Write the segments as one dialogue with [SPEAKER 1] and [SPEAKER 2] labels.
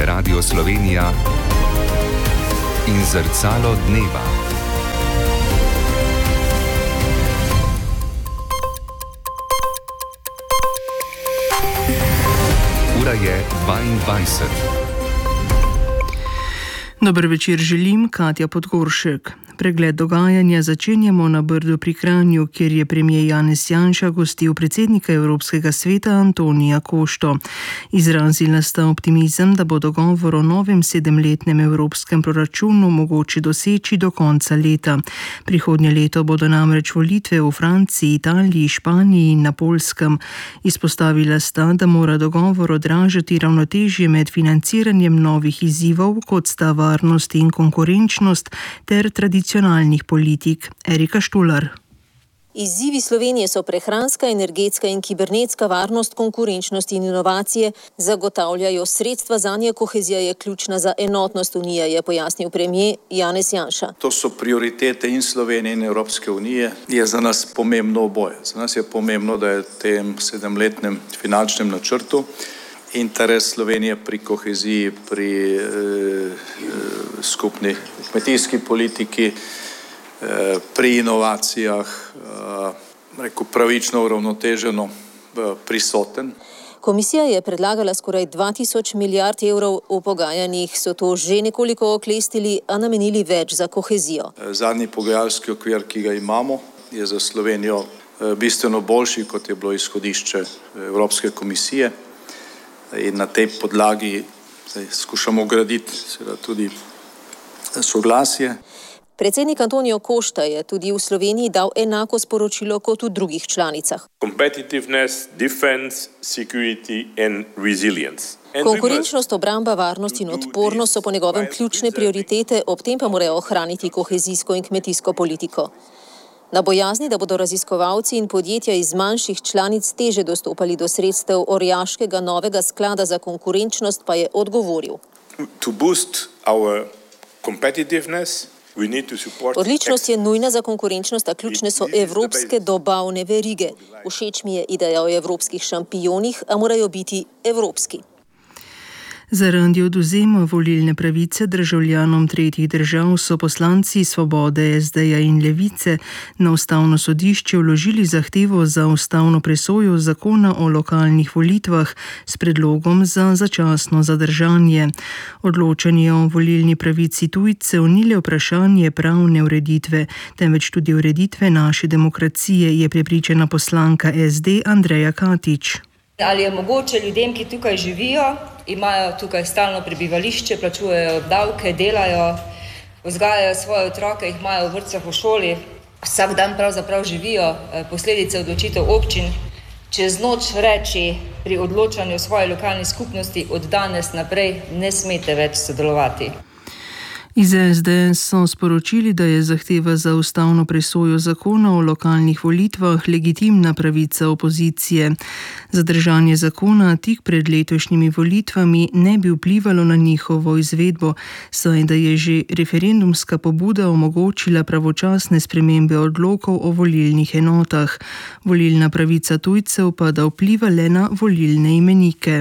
[SPEAKER 1] je Radio Slovenija in Zrcalo dneva. Ura je 22.
[SPEAKER 2] Dober večer želim, Katja Podgoršek. Pregled dogajanja začenjamo na Brdu pri Kranju, kjer je premier Janez Janša gostil predsednika Evropskega sveta Antonija Košto. Izrazila sta optimizem, da bo dogovor o novem 7-letnem evropskem proračunu mogoče doseči do konca leta. Prihodnje leto bodo namreč volitve v Franciji, Italiji, Španiji in na Poljskem. Izpostavila sta, da mora dogovor odražati ravnotežje med financiranjem novih izzivov, kot sta varnost in konkurenčnost, ter tradicionalnih politik. Erika Štular.
[SPEAKER 3] Izzivi Slovenije so prehranska, energetska in kibernetska varnost, konkurenčnost in inovacije, zagotavljajo sredstva zanje, kohezija je ključna za enotnost Unije, je pojasnil premier Janez Janša.
[SPEAKER 4] To so prioritete in Slovenije in Evropske unije. Je za nas pomembno oboje. Za nas je pomembno, da je v tem 7-letnem finančnem načrtu interes Slovenije pri koheziji, pri skupni kmetijski politiki, pri inovacijah, pravično uravnoteženo prisoten.
[SPEAKER 3] Komisija je predlagala skoraj 2000 milijard evrov, v pogajanjih so to že nekoliko oklestili, a namenili več za kohezijo.
[SPEAKER 4] Zadnji pogajalski okvir, ki ga imamo, je za Slovenijo bistveno boljši, kot je bilo izhodišče Evropske komisije. In na tej podlagi skušamo graditi tudi soglasje.
[SPEAKER 3] Predsednik Antonijo Košta je tudi v Sloveniji dal enako sporočilo kot v drugih članicah.
[SPEAKER 5] Competitiveness, defense, security and resilience.
[SPEAKER 3] Konkurenčnost, obramba, varnost in odpornost so po njegovem ključne prioritete, ob tem pa morajo ohraniti kohezijsko in kmetijsko politiko. Na bojazni, da bodo raziskovalci in podjetja iz manjših članic teže dostopali do sredstev orjaškega novega sklada za konkurenčnost, pa je odgovoril. Odličnost je nujna za konkurenčnost, a ključne so evropske dobavne verige. Všeč mi je ideja o evropskih šampionih, a morajo biti evropski.
[SPEAKER 2] Zaradi odvzema volilne pravice državljanom tretjih držav so poslanci Svobode, SD-ja in Levice na Ustavno sodišče vložili zahtevo za ustavno presojo zakona o lokalnih volitvah s predlogom za začasno zadržanje. Odločanje o volilni pravici tujcev ni le vprašanje pravne ureditve, temveč tudi ureditve naše demokracije, je prepričana poslanka SD Andreja Katič.
[SPEAKER 6] Ali je mogoče ljudem, ki tukaj živijo, imajo tukaj stalno prebivališče, plačujejo davke, delajo, vzgajajo svoje otroke, jih imajo v vrtcih, v šoli, vsak dan pravzaprav živijo posledice odločitev občin, čez noč reči pri odločanju svoje lokalne skupnosti od danes naprej ne smete več sodelovati.
[SPEAKER 2] Iz SDS so sporočili, da je zahteva za ustavno presojo zakona o lokalnih volitvah legitimna pravica opozicije. Zadržanje zakona tik pred letošnjimi volitvami ne bi vplivalo na njihovo izvedbo, saj da je že referendumska pobuda omogočila pravočasne spremembe odlokov o volilnih enotah. Volilna pravica tujcev pa da vpliva le na volilne imenike.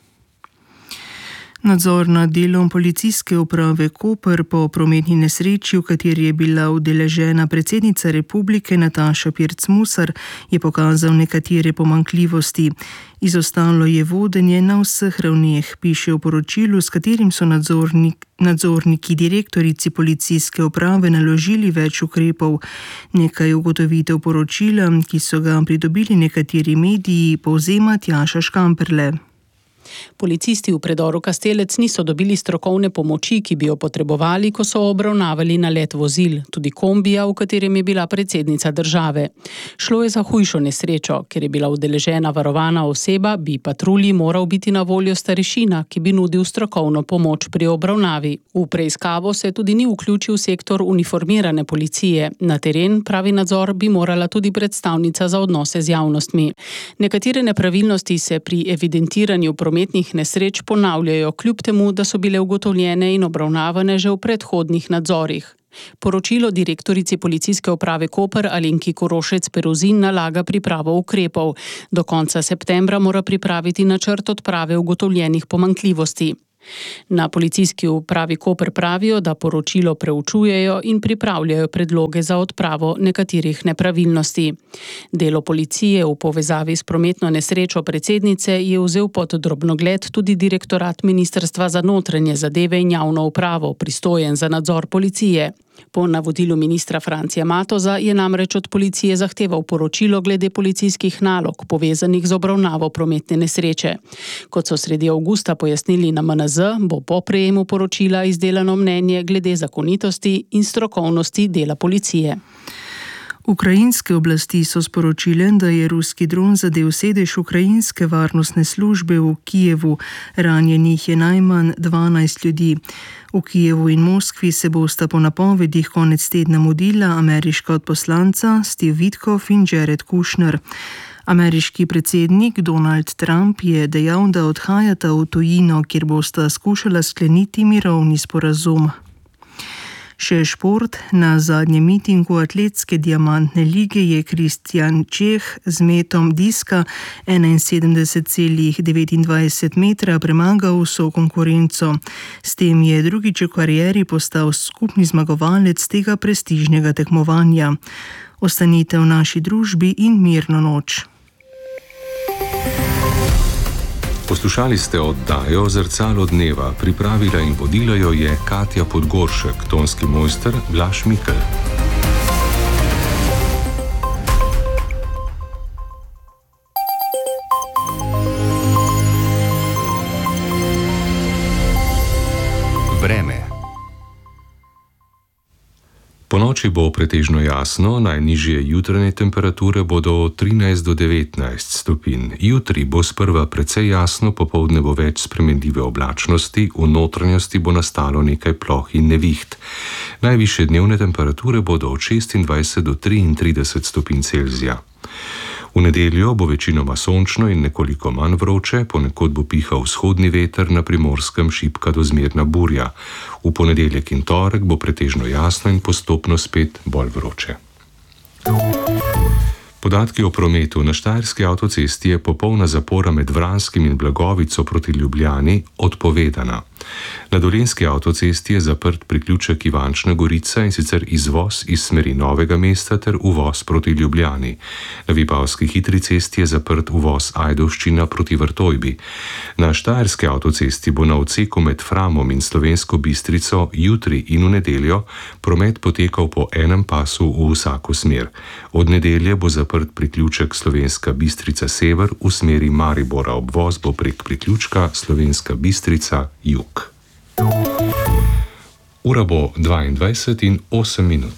[SPEAKER 2] Nadzor nad delom policijske uprave Koper po prometni nesreči, v kateri je bila udeležena predsednica republike Nataša Pirc Musar, je pokazal nekatere pomanjkljivosti. Izostalo je vodenje na vseh ravneh, piše v poročilu, s katerim so nadzorniki direktorici policijske uprave naložili več ukrepov. Nekaj ugotovitev poročila, ki so ga pridobili nekateri mediji, povzema Tjaša Škamperle.
[SPEAKER 7] Policisti v predoru Kastelec niso dobili strokovne pomoči, ki bi jo potrebovali, ko so obravnavali nalet vozil, tudi kombija, v katerem je bila predsednica države. Šlo je za hujšo nesrečo, ker je bila udeležena varovana oseba, bi patrulji moral biti na voljo starešina, ki bi nudil strokovno pomoč pri obravnavi. V preiskavo se tudi ni vključil sektor uniformirane policije. Na teren, pravi nadzor, bi morala tudi predstavnica za odnose z javnostmi. Nekatere nepravilnosti se pri evidentiranju prometnih nesreč ponavljajo, kljub temu, da so bile ugotovljene in obravnavane že v predhodnih nadzorih. Poročilo direktorici policijske uprave Koper Alenki Korošec Peruzin nalaga pripravo ukrepov. Do konca septembra mora pripraviti načrt odprave ugotovljenih pomanjkljivosti. Na policijski upravi Koper pravijo, da poročilo preučujejo in pripravljajo predloge za odpravo nekaterih nepravilnosti. Delo policije v povezavi s prometno nesrečo predsednice je vzel pod drobnogled tudi direktorat Ministrstva za notranje zadeve in javno upravo, pristojen za nadzor policije. Po navodilu ministra Francija Matoza je namreč od policije zahteval poročilo glede policijskih nalog, povezanih z obravnavo prometne nesreče. Kot so sredi avgusta pojasnili na MNZ, bo po prejemu poročila izdelano mnenje glede zakonitosti in strokovnosti dela policije.
[SPEAKER 2] Ukrajinske oblasti so sporočile, da je ruski dron zadel sedež ukrajinske varnostne službe v Kijevu. Ranjenih je najmanj 12 ljudi. V Kijevu in Moskvi se bosta po napovedih konec tedna mudila ameriška odposlanca Steve Witkoff in Jared Kushner. Ameriški predsednik Donald Trump je dejal, da odhajata v tujino, kjer bosta skušala skleniti mirovni sporazum. Še šport. Na zadnjem mitingu atletske diamantne lige je Kristjan Čeh z metom diska 71,29 metra premagal vso konkurenco. S tem je drugič v karieri postal skupni zmagovalec tega prestižnega tekmovanja. Ostanite v naši družbi in mirno noč.
[SPEAKER 1] Poslušali ste oddajo Zrcalo dneva, pripravila in vodila jo je Katja Podgoršek, tonski mojster Blaž Mikl. Vreme. Ponoči bo pretežno jasno, najnižje jutranje temperature bodo od 13 do 19 stopinj. Jutri bo sprva precej jasno, popoldne bo več spremenljive oblačnosti, v notranjosti bo nastalo nekaj ploh in neviht. Najvišje dnevne temperature bodo od 26 do 33 stopinj Celzija. V nedeljo bo večinoma sončno in nekoliko manj vroče, ponekod bo pihal vzhodni veter, na Primorskem šibka do zmerna burja. V ponedeljek in torek bo pretežno jasno in postopno spet bolj vroče. Podatki o prometu. Na Štajerski avtocesti je popolna zapora med Vranskim in Blagovico proti Ljubljani odpovedana. Na Dolenjski avtocesti je zaprt priključek Ivančna Gorica, in sicer izvoz iz smeri Novega mesta ter uvoz proti Ljubljani. Na Vipavski hitri cesti je zaprt uvoz Ajdovščina proti Vrtojbi. Na Štajerski avtocesti bo na odseku med Framom in Slovensko Bistrico jutri in v nedeljo promet potekal po enem pasu v vsako smer. Od nedelje bo zaprt priključek Slovenska Bistrica sever v smeri Maribora, obvoz bo prek priključka Slovenska Bistrica jug. Ura bo 22:08.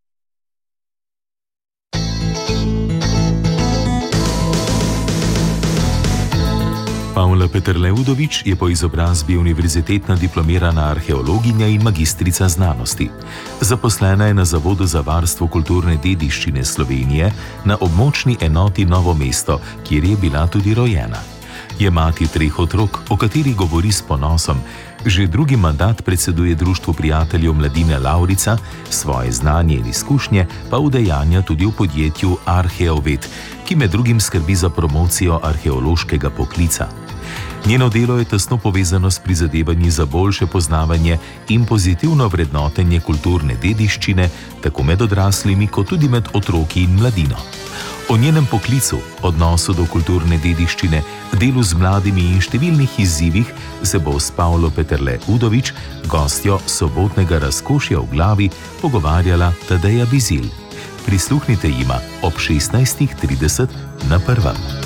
[SPEAKER 8] Pavla Peterle-Udovič je po izobrazbi univerzitetna diplomirana arheologinja in magistrica znanosti. Zaposlena je na Zavodu za varstvo kulturne dediščine Slovenije na območni enoti Novo mesto, kjer je bila tudi rojena. Je mati 3 otrok, o katerih govori s ponosom. Že drugi mandat predseduje Društvu prijateljev mladine Lavrica, svoje znanje in izkušnje pa udejanja tudi v podjetju Arheovet, ki med drugim skrbi za promocijo arheološkega poklica. Njeno delo je tesno povezano s prizadevanji za boljše poznavanje in pozitivno vrednotenje kulturne dediščine, tako med odraslimi kot tudi med otroki in mladino. O njenem poklicu, odnosu do kulturne dediščine, delu z mladimi in številnih izzivih se bo s Pavlo Peterle-Udovič, gostjo sobotnega Razkošja v glavi, pogovarjala Tadeja Bizilj. Prisluhnite jima ob 16:30 na Prvem.